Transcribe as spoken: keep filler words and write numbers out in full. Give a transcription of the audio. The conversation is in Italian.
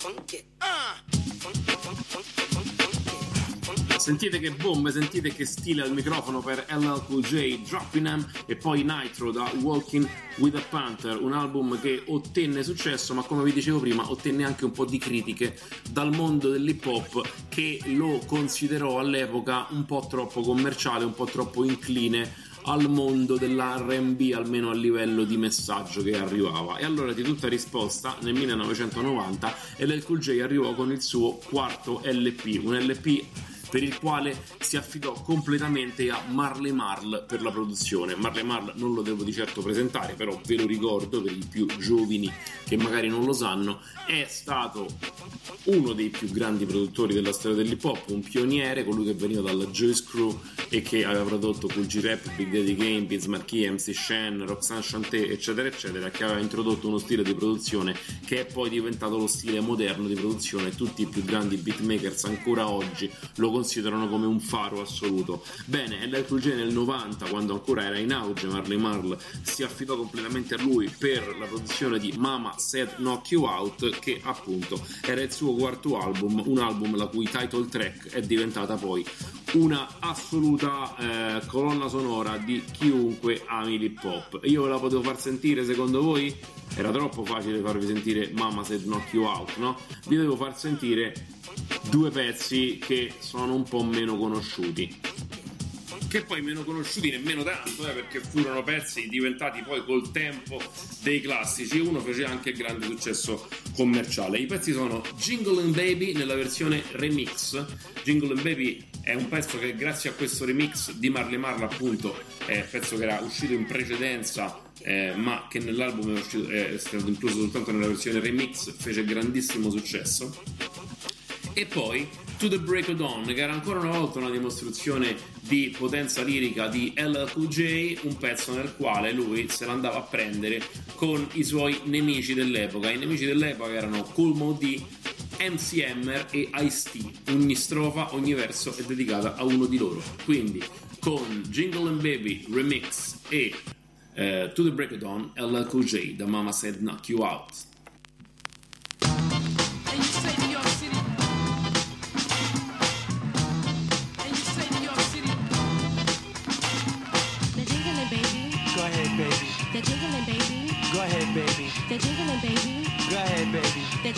Sentite che bombe, sentite che stile al microfono per L L Cool J, Dropping Em, e poi Nitro da Walking with a Panther, un album che ottenne successo, ma come vi dicevo prima ottenne anche un po' di critiche dal mondo dell'hip hop, che lo considerò all'epoca un po' troppo commerciale, un po' troppo incline al mondo dell'R and B, almeno a livello di messaggio che arrivava. E allora, di tutta risposta, nel millenovecentonovanta L L Cool J arrivò con il suo quarto L P, un L P per il quale si affidò completamente a Marley Marl per la produzione. Marley Marl non lo devo di certo presentare, però ve lo ricordo per i più giovani che magari non lo sanno. È stato uno dei più grandi produttori della storia dell'hip hop, un pioniere, colui che veniva dalla Juice Crew e che aveva prodotto Kool G Rap, Big Daddy Kane, Biz Markie, M C Shan, Roxanne Shante, eccetera eccetera, che aveva introdotto uno stile di produzione che è poi diventato lo stile moderno di produzione. Tutti i più grandi beatmakers ancora oggi lo considerano come un faro assoluto. Bene, L L Cool J nel novanta, quando ancora era in auge Marley Marl, si affidò completamente a lui per la produzione di Mama Said Knock You Out, che appunto era il suo quarto album, un album la cui title track è diventata poi una assoluta eh, colonna sonora di chiunque ami l'hip hop. Io ve la potevo far sentire, secondo voi? Era troppo facile farvi sentire Mama Said Knock You Out, no? Vi devo far sentire due pezzi che sono un po' meno conosciuti, che poi meno conosciuti nemmeno tanto, eh, perché furono pezzi diventati poi col tempo dei classici, e uno fece anche grande successo commerciale. I pezzi sono Jingle and Baby nella versione remix. Jingle and Baby è un pezzo che, grazie a questo remix di Marley Marl, appunto, è un pezzo che era uscito in precedenza, eh, ma che nell'album è, uscito, è stato incluso soltanto nella versione remix, fece grandissimo successo. E poi To the Break of Dawn, che era ancora una volta una dimostrazione di potenza lirica di L L Cool J, un pezzo nel quale lui se l'andava a prendere con i suoi nemici dell'epoca. I nemici dell'epoca erano Kool Moe Dee, M C Hammer e Ice-T. Ogni strofa, ogni verso è dedicata a uno di loro. Quindi con Jingle and Baby remix e uh, To the Break of Dawn, L L Cool J da Mama Said Knock You Out. They're jiggling, baby. Go ahead, baby. They're jiggling, baby. Go ahead, baby. They're